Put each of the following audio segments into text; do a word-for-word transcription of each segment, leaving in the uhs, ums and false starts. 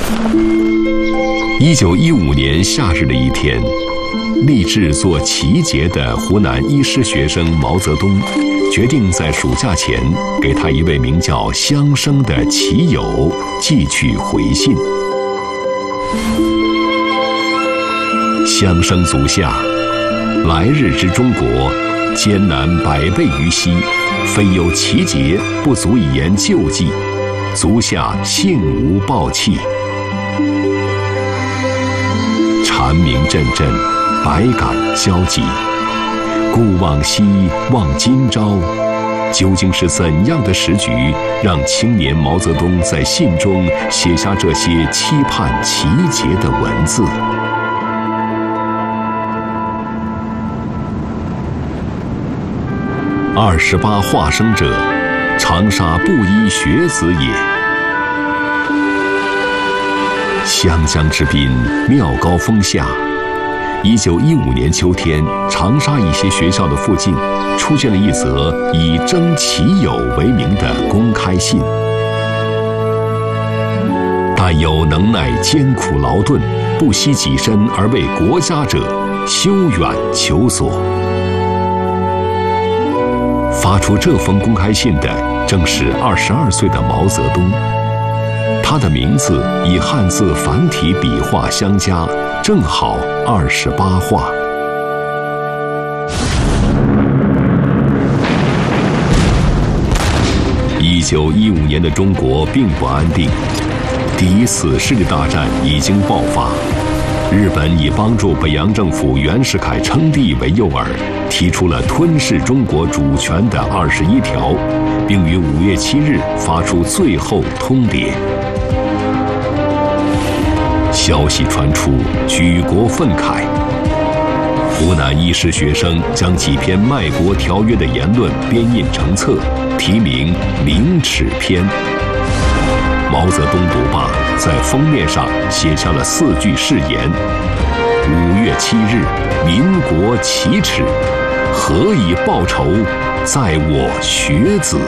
一九一五年夏日的一天，立志做奇杰的湖南医师学生毛泽东，决定在暑假前给他一位名叫乡生的奇友寄去回信。乡生足下，来日之中国，艰难百倍于西，非有奇杰，不足以言救济。足下幸无抱弃。蝉鸣阵阵，百感交集。故往昔，望今朝。究竟是怎样的时局，让青年毛泽东在信中写下这些期盼奇杰的文字？二十八化生者，长沙布衣学子也。湘江之滨，妙高峰下。一九一五年秋天，长沙一些学校的附近出现了一则以征奇友为名的公开信。但有能耐艰苦劳顿，不惜己身而为国家者，休远求索。发出这封公开信的正是二十二岁的毛泽东，他的名字以汉字繁体笔画相加，正好二十八画。一九一五年的中国并不安定，第一次世界大战已经爆发。日本以帮助北洋政府袁世凯称帝为诱饵，提出了吞噬中国主权的二十一条，并于五月七日发出最后通牒。消息传出，举国愤慨。湖南医师学生将几篇卖国条约的言论编印成册，题名《明耻篇》。毛泽东读罢，在封面上写下了四句誓言：五月七日，民国奇耻，何以报仇？在我学子。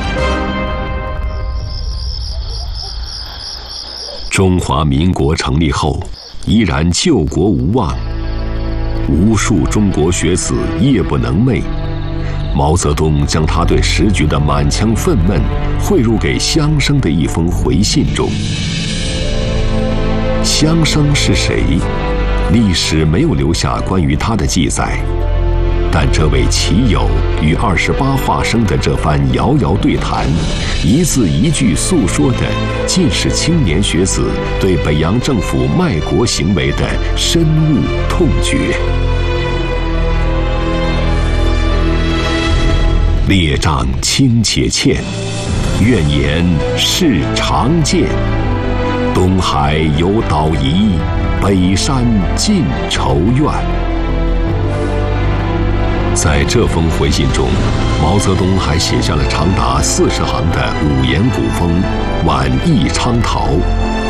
中华民国成立后，依然救国无望，无数中国学子夜不能寐。毛泽东将他对时局的满腔愤懑汇入给乡生的一封回信中。乡生是谁？历史没有留下关于他的记载，但这位奇友与二十八化生的这番遥遥对谈，一字一句诉说的，尽是青年学子对北洋政府卖国行为的深恶痛绝。列帐轻且欠，怨言事常见。东海有岛夷，北山尽仇怨。在这封回信中，毛泽东还写下了长达四十行的五言古风《晚意倡陶》，